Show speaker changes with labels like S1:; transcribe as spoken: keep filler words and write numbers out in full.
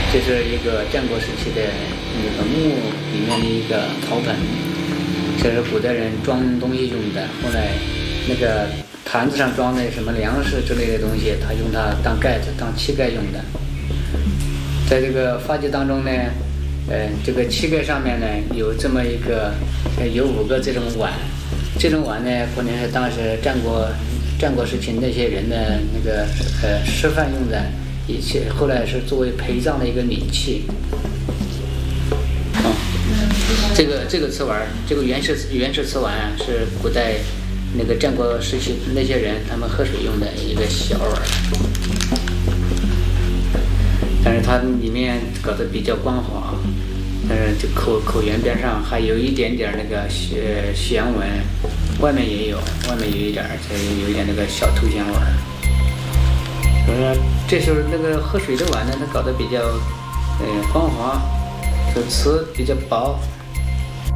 S1: 这是一个战国时期的那个墓里面的一个陶盆，这是古代人装东西用的。后来那个坛子上装的什么粮食之类的东西，他用它当盖子、当膝盖用的。在这个发髻当中呢，呃，这个膝盖上面呢有这么一个，呃，有五个这种碗，这种碗呢可能是当时战国战国时期那些人的那个呃吃饭用的。以前后来是作为陪葬的一个礼器。哦，这个这个瓷碗，这个原始原始瓷碗啊，是古代那个战国时期那些人他们喝水用的一个小碗，但是它里面搞得比较光滑，但是这口口缘边上还有一点点那个血血阳纹，外面也有，外面有一点，这有一点那个小头香纹。呃，这时候那个喝水的碗呢，它搞得比较，呃，光滑，这瓷比较薄，